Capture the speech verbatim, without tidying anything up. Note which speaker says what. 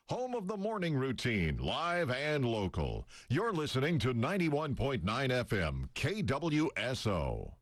Speaker 1: home of the morning routine, live and local. You're listening to ninety-one point nine F M K W S O.